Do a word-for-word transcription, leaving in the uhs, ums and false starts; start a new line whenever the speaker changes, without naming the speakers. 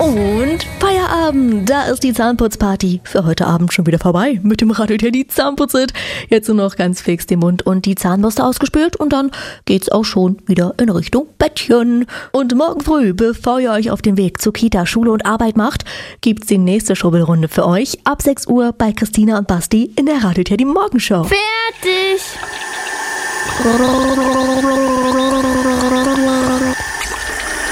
Und Feierabend, da ist die Zahnputzparty für heute Abend schon wieder vorbei mit dem Radio Teddy Zahnputzit. Jetzt nur noch ganz fix den Mund und die Zahnbürste ausgespült und dann geht's auch schon wieder in Richtung Bettchen. Und morgen früh, bevor ihr euch auf den Weg zu Kita, Schule und Arbeit macht, gibt's die nächste Schrubbelrunde für euch ab sechs Uhr bei Christina und Basti in der Radio Teddy Morgenshow.
Fertig!